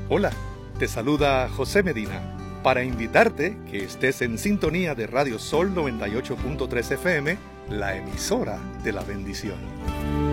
Hola, te saluda José Medina para invitarte que estés en sintonía de Radio Sol 98.3 FM, la emisora de la bendición.